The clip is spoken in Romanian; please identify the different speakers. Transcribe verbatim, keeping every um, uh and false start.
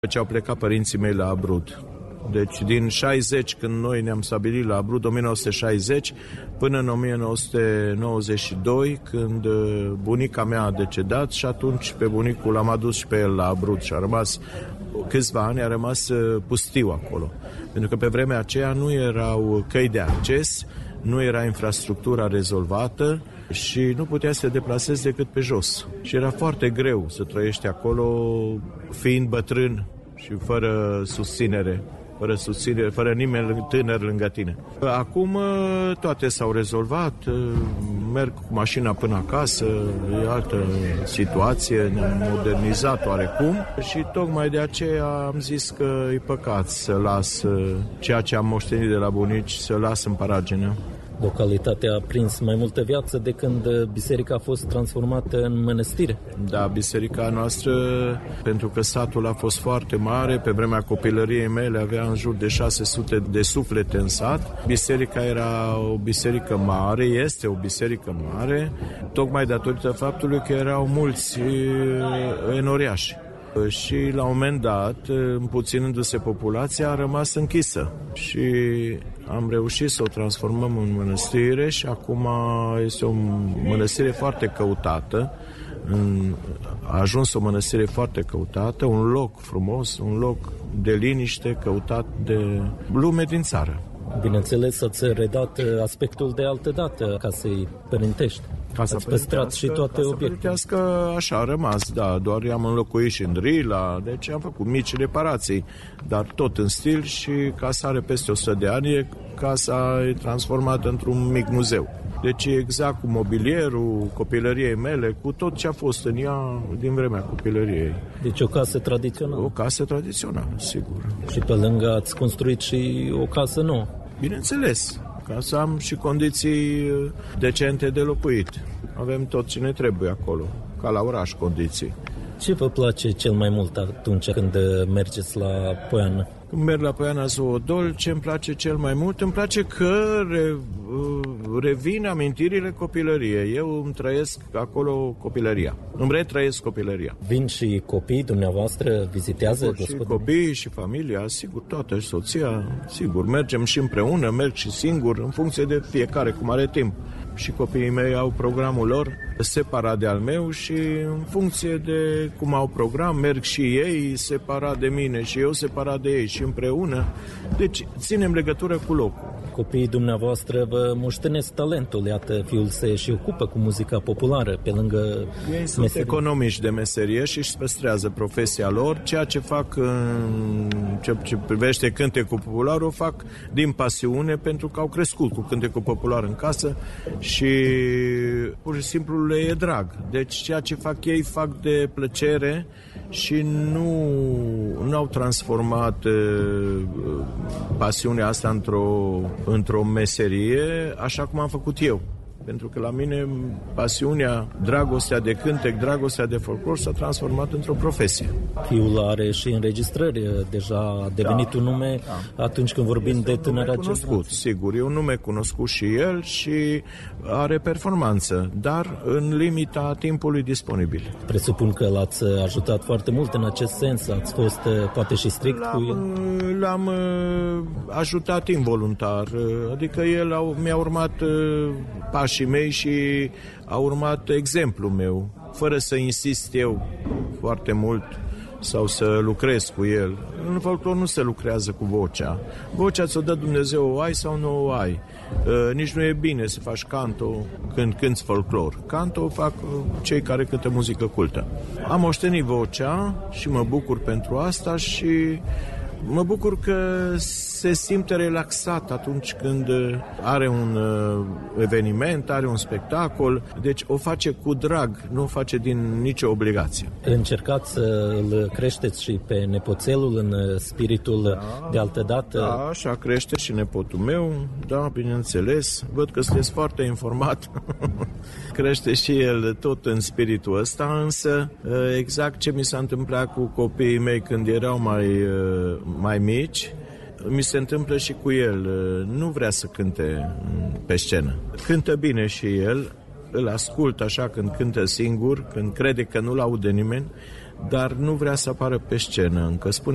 Speaker 1: Ce au plecat părinții mei la Abrud. Deci din șaizeci, când noi ne-am stabilit la Abrud, nouăsprezece șaizeci, până în nouăsprezece nouăzeci și doi, când bunica mea a decedat și atunci pe bunicul l-am adus și pe el la Abrud și a rămas câțiva ani, a rămas pustiu acolo. Pentru că pe vremea aceea nu erau căi de acces, nu era infrastructura rezolvată și nu putea să se deplaseze decât pe jos. Și era foarte greu să trăiești acolo, fiind bătrân și fără susținere, fără susținere, fără nimeni tânăr lângă tine. Acum toate s-au rezolvat, merg cu mașina până acasă, e altă situație, ne-am modernizat oarecum și tocmai de aceea am zis că e păcat să las ceea ce am moștenit de la bunici, să las în Paragină.
Speaker 2: Localitatea a prins mai multă viață de când biserica a fost transformată în mănăstire.
Speaker 1: Da, biserica noastră, pentru că satul a fost foarte mare, pe vremea copilăriei mele avea în jur de șase sute de suflete în sat. Biserica era o biserică mare, este o biserică mare, tocmai datorită faptului că erau mulți enoriași. Și la un moment dat, împuținându-se populația, a rămas închisă și am reușit să o transformăm în mănăstire și acum este o mănăstire foarte căutată. A ajuns o mănăstire foarte căutată, un loc frumos, un loc de liniște căutat de lume din țară.
Speaker 2: Bineînțeles, ați redat aspectul de altă dată casei părintești.
Speaker 1: Casa
Speaker 2: ați păstrat și toate obiectele.
Speaker 1: Așa a rămas, da, doar i-am înlocuit și în Rila, deci am făcut mici reparații, dar tot în stil și casa are peste o sută de ani, casa e transformată într-un mic muzeu. Deci exact cu mobilierul copilăriei mele, cu tot ce a fost în ea din vremea copilăriei.
Speaker 2: Deci o casă tradițională.
Speaker 1: O casă tradițională, sigur.
Speaker 2: Și pe lângă ați construit și o casă nouă.
Speaker 1: Bineînțeles, ca să am și condiții decente de locuit. Avem tot ce ne trebuie acolo, ca la oraș condiții.
Speaker 2: Ce vă place cel mai mult atunci când mergeți la Poiană?
Speaker 1: Când merg la Poiana Zoodol, ce îmi place cel mai mult? Îmi place că re, revin amintirile copilăriei. Eu îmi trăiesc acolo copilăria. Îmi retrăiesc copilăria.
Speaker 2: Vin și copiii dumneavoastră, vizitează?
Speaker 1: Și copiii și familia, sigur, toată, și soția, sigur. Mergem și împreună, merg și singur, în funcție de fiecare, cum are timp. Și copiii mei au programul lor separat de al meu și în funcție de cum au program, merg și ei separat de mine și eu separat de ei și împreună. Deci ținem legătură cu locul.
Speaker 2: Copiii dumneavoastră vă moștenesc talentul, iată, fiul se și ocupă cu muzica populară pe lângă
Speaker 1: ei sunt meserie. Economici de meserie și își păstrează profesia lor. Ceea ce fac în ce, ce privește cântecul popular o fac din pasiune, pentru că au crescut cu cântecul popular în casă și pur și simplu le e drag. Deci ceea ce fac ei fac de plăcere și nu, nu au transformat uh, pasiunea asta într-o, într-o meserie, așa cum am făcut eu. Pentru că la mine pasiunea, dragostea de cântec, dragostea de folclor s-a transformat într-o profesie.
Speaker 2: Fiul are și înregistrări, deja a devenit da, un nume da. Atunci când vorbim este de tânăra
Speaker 1: cunoscut, sigur, e un nume cunoscut și el și are performanță, dar în limita timpului disponibil.
Speaker 2: Presupun că l-ați ajutat foarte mult în acest sens, ați fost poate și strict
Speaker 1: l-am,
Speaker 2: cu el?
Speaker 1: L-am ajutat involuntar, adică el a, mi-a urmat pași și mei și a urmat exemplul meu, fără să insist eu foarte mult sau să lucrez cu el. În folclor nu se lucrează cu vocea. Vocea ți-o dă Dumnezeu, o ai sau nu o ai. Uh, nici nu e bine să faci canto când cânti folclor. Canto fac cei care cântă muzică cultă. Am moștenit vocea și mă bucur pentru asta și mă bucur că se simte relaxat atunci când are un eveniment, are un spectacol, deci o face cu drag, nu o face din nicio obligație.
Speaker 2: Încercați să îl creșteți și pe nepoțelul în spiritul da, de altădată?
Speaker 1: Da, așa crește și nepotul meu, da, bineînțeles, văd că sunteți foarte informat. Crește și el tot în spiritul ăsta, însă exact ce mi s-a întâmplat cu copiii mei când erau mai, mai mici, mi se întâmplă și cu el. Nu vrea să cânte pe scenă. Cântă bine și el, îl ascult așa când cântă singur, când crede că nu-l aude nimeni, dar nu vrea să apară pe scenă încă. Spune